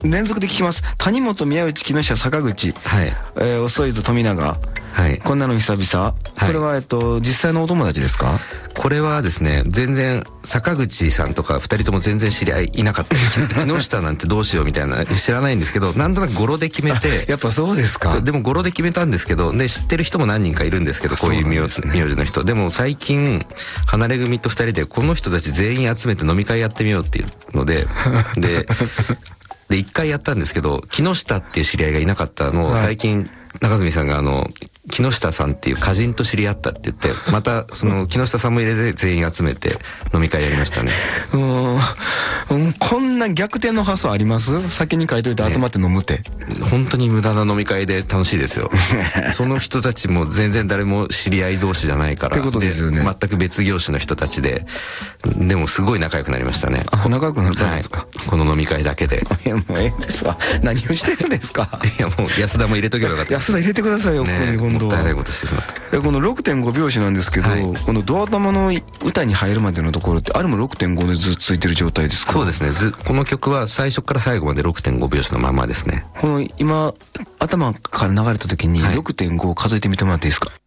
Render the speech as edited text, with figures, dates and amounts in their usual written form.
連続で聞きます。谷本、宮内、木下、坂口、 はい。 遅いぞ、富永。 はい。 こんなの久々。これは実際のお友達ですか？ これはですね、全然坂口さんとか2人とも全然知り合いいなかった。木下なんてどうしようみたいな知らないんですけど、なんとなく語呂で決めて。 やっぱそうですか。 でも語呂で決めたんですけど、で知ってる人も何人かいるんですけど、こういう名字の人。でも最近離れ組と2人でこの人たち全員集めて飲み会やってみようっていうので、で一回やったんですけど、木下っていう知り合いがいなかったのを最近中住さんが木下さんっていう歌人と知り合ったって言って、またその木下さんも入れて全員集めて飲み会やりましたね。 こんな逆転の発想あります？先に書いといて集まって飲むって、ね、 本当に無駄な飲み会で楽しいですよ。その人たちも全然誰も知り合い同士じゃないからってことですよね。 全く別業種の人たちで、でもすごい仲良くなりましたね。 仲良くなったんですか？ はい、この飲み会だけで。 いやもうええですわ。何をしてるんですか？ いやもう安田も入れとけばよかった。 安田入れてくださいよ、ここに今度は。 もったいないことしてしまった。 この 6.5 拍子なんですけど、このドア玉の歌に入るまでのところってあれも 6.5 でずっとついてる状態ですか？ そうですね。この曲は最初から最後まで 6.5 拍子のままですね。 この今頭から流れた時に 6.5 を数えてみてもらっていいですか？